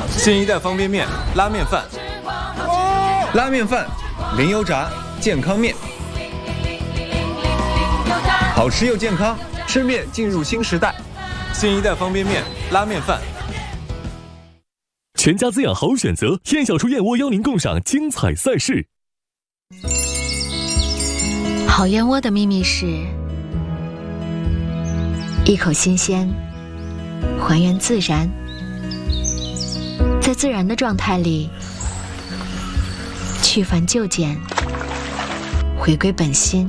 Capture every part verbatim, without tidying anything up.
新一代方便面拉面饭，拉面饭零油炸健康面，好吃又健康，吃面进入新时代。新一代方便面拉面饭。 全家滋养好选择，燕小厨燕窝邀您共赏精彩赛事。 好燕窝的秘密是一口新鲜，还原自然，在自然的状态里去繁就简，回归本心，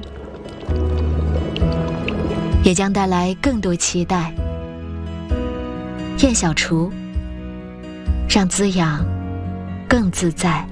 也将带来更多期待。燕小厨，让滋养更自在。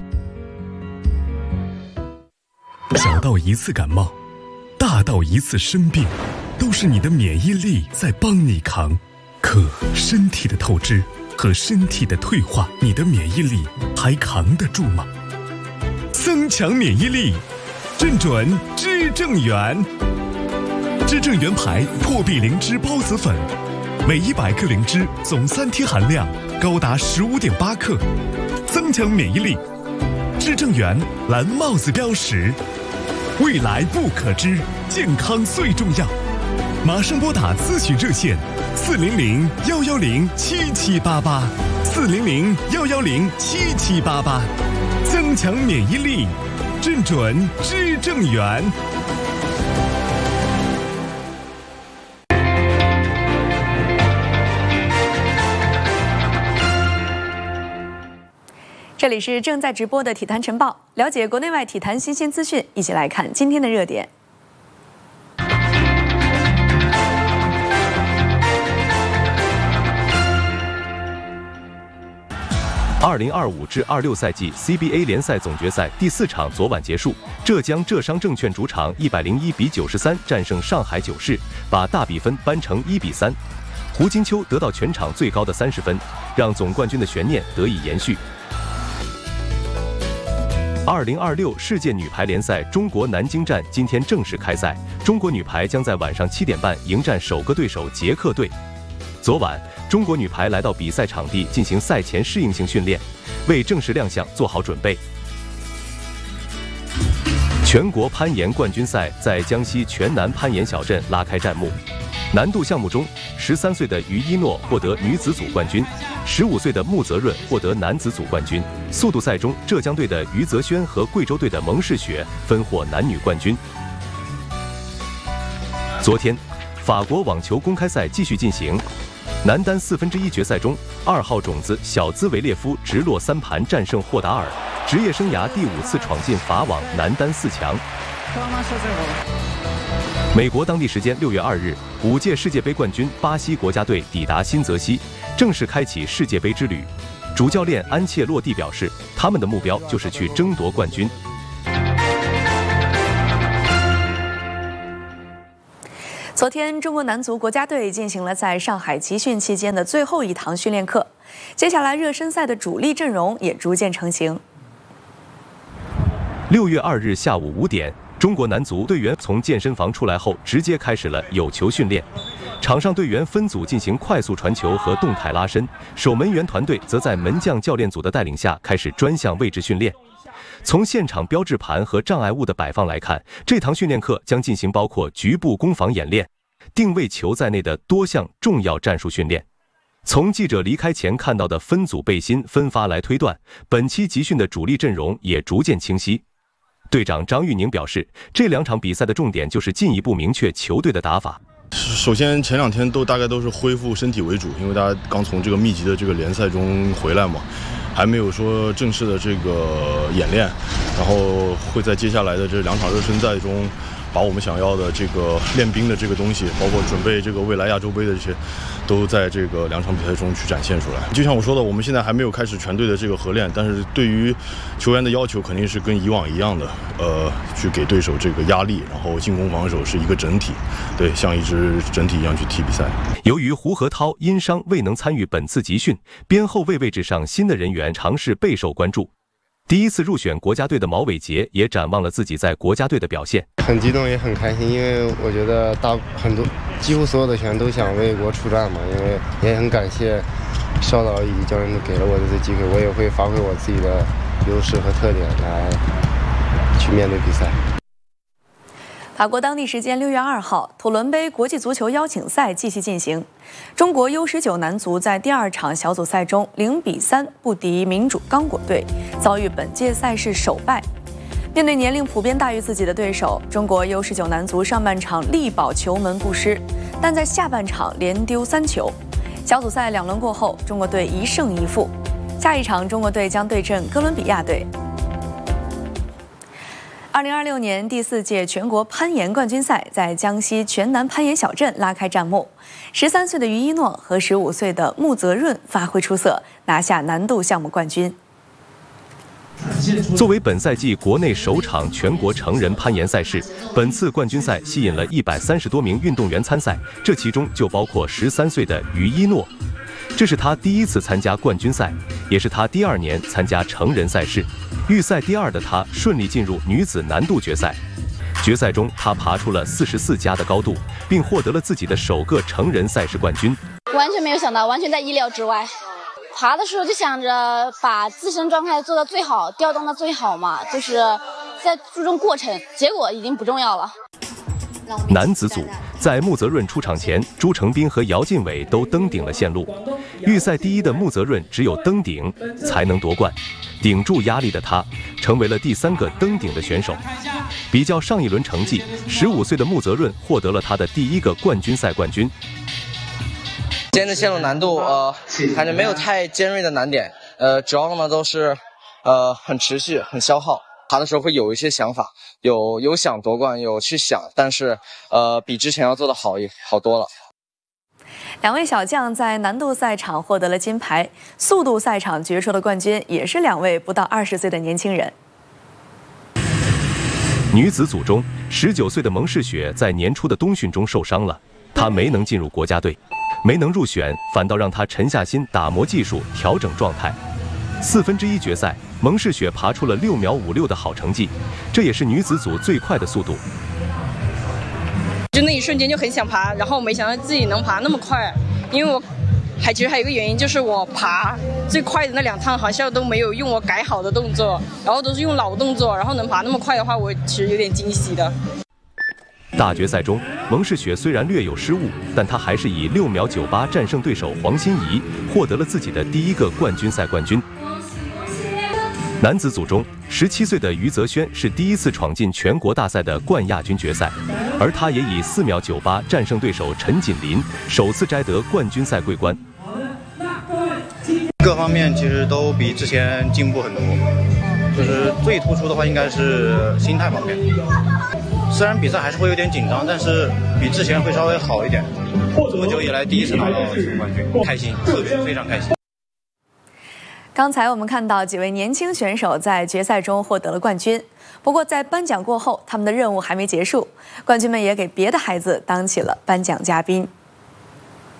小到一次感冒，大到一次生病，都是你的免疫力在帮你扛。可身体的透支和身体的退化，你的免疫力还扛得住吗？增强免疫力，正准知正元。知正元牌破壁灵芝孢子粉，每一百克灵芝总三贴含量高达十五点八克，增强免疫力。知正元蓝帽子标识，未来不可知，健康最重要。马上拨打咨询热线四零零幺幺零七七八八，四零零幺幺零七七八八，增强免疫力，正准知正元。 这里是正在直播的体坛晨报，了解国内外体坛新鲜资讯，一起来看今天的热点。 二零二五至二六赛季 C B A 联赛总决赛第四场昨晚结束，浙江浙商证券主场一百零一比九十三战胜上海九世，把大比分扳成一比三。胡金秋得到全场最高的三十分，让总冠军的悬念得以延续。二零二六世界女排联赛中国南京站今天正式开赛，中国女排将在晚上七点半迎战首个对手捷克队。昨晚，中国女排来到比赛场地进行赛前适应性训练，为正式亮相做好准备。全国攀岩冠军赛在江西全南攀岩小镇拉开战幕。难度项目中，十三岁的于一诺获得女子组冠军，十五岁的穆泽润获得男子组冠军。速度赛中，浙江队的于泽轩和贵州队的蒙世雪分获男女冠军。昨天，法国网球公开赛继续进行，男单四分之一决赛中，二号种子小兹维列夫直落三盘战胜霍达尔，职业生涯第五次闯进法网男单四强。美国当地时间六月二日，五届世界杯冠军巴西国家队抵达新泽西，正式开启世界杯之旅。主教练安切洛蒂表示，他们的目标就是去争夺冠军。 昨天，中国男足国家队进行了在上海集训期间的最后一堂训练课，接下来热身赛的主力阵容也逐渐成型。 六月二日下午五点。中国男足队员从健身房出来后，直接开始了有球训练。场上队员分组进行快速传球和动态拉伸，守门员团队则在门将教练组的带领下开始专项位置训练。从现场标志盘和障碍物的摆放来看，这堂训练课将进行包括局部攻防演练、定位球在内的多项重要战术训练。从记者离开前看到的分组背心分发来推断，本期集训的主力阵容也逐渐清晰。队长张玉宁表示，这两场比赛的重点就是进一步明确球队的打法。 首先前两天都大概都是恢复身体为主，因为大家刚从这个密集的这个联赛中回来嘛，还没有说正式的这个演练，然后会在接下来的这两场热身赛中，把我们想要的这个练兵的这个东西，包括准备这个未来亚洲杯的这些，都在这个两场比赛中去展现出来。就像我说的，我们现在还没有开始全队的这个合练，但是对于球员的要求肯定是跟以往一样的，呃，去给对手这个压力，然后进攻防守是一个整体，对，像一支整体一样去踢比赛。 由于胡和涛因伤未能参与本次集训，边后卫位置上新的人员尝试备受关注。第一次入选国家队的毛伟杰也展望了自己在国家队的表现， 很激动也很开心，因为我觉得大很多几乎所有的球员都想为国出战嘛，因为也很感谢邵导以及教练都给了我这次机会，我也会发挥我自己的优势和特点来去面对比赛。 法国当地时间六月二号，土伦杯国际足球邀请赛继续进行。中国 U 十九 男足在第二场小组赛中零比三不敌民主刚果队，遭遇本届赛事首败。面对年龄普遍大于自己的对手，中国 U 十九 男足上半场力保球门不失，但在下半场连丢三球。小组赛两轮过后，中国队一胜一负。下一场，中国队将对阵哥伦比亚队。二零二六年第四届全国攀岩冠军赛在江西全南攀岩小镇拉开战幕。十三岁的于一诺和十五岁的穆泽润发挥出色，拿下难度项目冠军。 作为本赛季国内首场全国成人攀岩赛事，本次冠军赛吸引了一百三十多名运动员参赛，这其中就包括十三岁的于一诺。这是他第一次参加冠军赛，也是他第二年参加成人赛事。预赛第二的他顺利进入女子难度决赛。决赛中，他爬出了四十四加的高度，并获得了自己的首个成人赛事冠军。 完全没有想到，完全在意料之外。爬的时候就想着把自身状态做到最好，调动到最好嘛，就是在注重过程，结果已经不重要了。 男子组在穆泽润出场前，朱成斌和姚劲伟都登顶了线路。预赛第一的穆泽润只有登顶才能夺冠，顶住压力的他成为了第三个登顶的选手。比较上一轮成绩，十五岁的穆泽润获得了他的第一个冠军赛冠军。 今天的线路难度，呃，感觉没有太尖锐的难点，呃，主要呢都是，呃，很持续，很消耗。爬的时候会有一些想法，有有想夺冠，有去想，但是，呃，比之前要做的好一好多了。 两位小将在难度赛场获得了金牌，速度赛场决出的冠军也是两位不到二十岁的年轻人。 女子组中，十九岁的蒙世雪在年初的冬训中受伤了，她没能进入国家队。没能入选，反倒让他沉下心打磨技术，调整状态。四分之一决赛，蒙世雪爬出了六秒五六的好成绩，这也是女子组最快的速度。 就那一瞬间就很想爬，然后没想到自己能爬那么快，因为我还其实还有一个原因，就是我爬最快的那两趟好像都没有用我改好的动作，然后都是用老动作，然后能爬那么快的话，我其实有点惊喜的。 大决赛中，蒙世雪虽然略有失误，但她还是以六秒九八战胜对手黄欣怡，获得了自己的第一个冠军赛冠军。男子组中，十七岁的余泽轩是第一次闯进全国大赛的冠亚军决赛，而他也以四秒九八战胜对手陈锦麟，首次摘得冠军赛桂冠。 各方面其实都比之前进步很多，就是最突出的话应该是心态方面。虽然比赛还是会有点紧张，但是比之前会稍微好一点。这么久以来第一次拿到冠军，开心，特别非常开心。 刚才我们看到几位年轻选手在决赛中获得了冠军，不过在颁奖过后，他们的任务还没结束，冠军们也给别的孩子当起了颁奖嘉宾。